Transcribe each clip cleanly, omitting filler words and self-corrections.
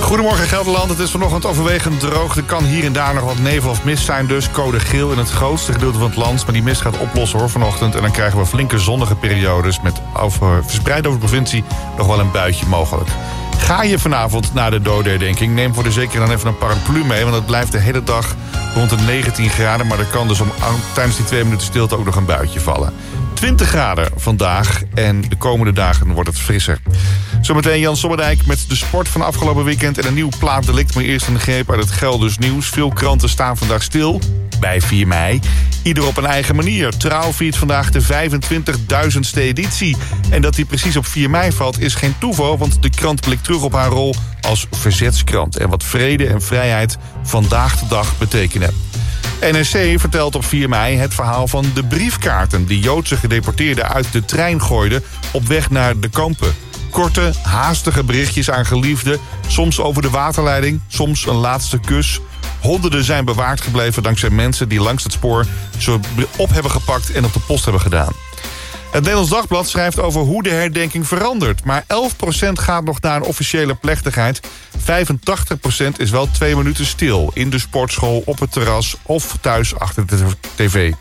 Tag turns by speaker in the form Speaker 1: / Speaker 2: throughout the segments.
Speaker 1: Goedemorgen Gelderland, het is vanochtend overwegend droog. Er kan hier en daar nog wat nevel of mist zijn, dus code geel in het grootste gedeelte van het land. Maar die mist gaat oplossen hoor vanochtend. En dan krijgen we flinke zonnige periodes met verspreid over de provincie nog wel een buitje mogelijk. Ga je vanavond naar de dodenherdenking, neem voor de zekerheid dan even een paraplu mee. Want het blijft de hele dag rond de 19 graden. Maar er kan dus tijdens die 2 minuten stilte ook nog een buitje vallen. 20 graden vandaag en de komende dagen wordt het frisser. Zometeen Jan Sommerdijk met de sport van afgelopen weekend en een nieuw plaatdelict. Maar eerst een greep uit het Gelders nieuws. Veel kranten staan vandaag stil bij 4 mei. Ieder op een eigen manier. Trouw viert vandaag de 25.000ste editie. En dat die precies op 4 mei valt is geen toeval, want de krant blikt terug op haar rol als verzetskrant. En wat vrede en vrijheid vandaag de dag betekenen. NRC vertelt op 4 mei het verhaal van de briefkaarten die Joodse gedeporteerden uit de trein gooiden op weg naar de kampen. Korte, haastige berichtjes aan geliefden, soms over de waterleiding, soms een laatste kus. Honderden zijn bewaard gebleven dankzij mensen die langs het spoor ze op hebben gepakt en op de post hebben gedaan. Het Nederlands Dagblad schrijft over hoe de herdenking verandert. Maar 11% gaat nog naar een officiële plechtigheid. 85% is wel 2 minuten stil. In de sportschool, op het terras of thuis achter de tv.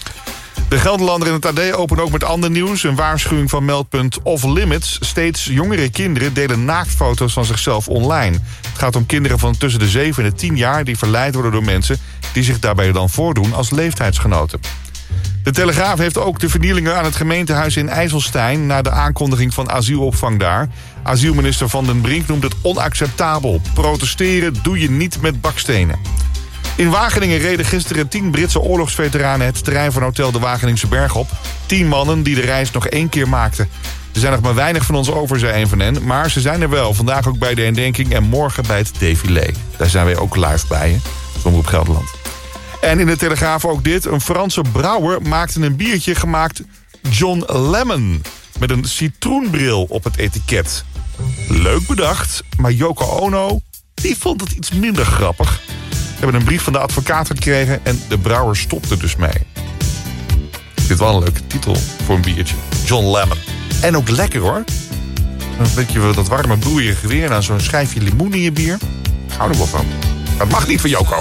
Speaker 1: De Gelderlander en het AD openen ook met ander nieuws. Een waarschuwing van meldpunt Off Limits. Steeds jongere kinderen delen naaktfoto's van zichzelf online. Het gaat om kinderen van tussen de 7 en de 10 jaar... die verleid worden door mensen die zich daarbij dan voordoen als leeftijdsgenoten. De Telegraaf heeft ook de vernielingen aan het gemeentehuis in IJsselstein... na de aankondiging van asielopvang daar. Asielminister Van den Brink noemt het onacceptabel. Protesteren doe je niet met bakstenen. In Wageningen reden gisteren 10 Britse oorlogsveteranen... het terrein van Hotel de Wageningse Berg op. 10 mannen die de reis nog 1 keer maakten. Er zijn nog maar weinig van ons over, zei een van hen. Maar ze zijn er wel. Vandaag ook bij de herdenking en morgen bij het défilé. Daar zijn wij ook live bij, hè? Omroep Gelderland. En in de Telegraaf ook dit. Een Franse brouwer maakte een biertje gemaakt John Lemon. Met een citroenbril op het etiket. Leuk bedacht, maar Yoko Ono die vond het iets minder grappig. We hebben een brief van de advocaat gekregen en de brouwer stopte dus mee. Dit is wel een leuke titel voor een biertje. John Lemon. En ook lekker hoor. Een beetje dat warme broeierige weer en dan zo'n schijfje limoen in je bier. Ik hou er wel van. Dat mag niet van Yoko.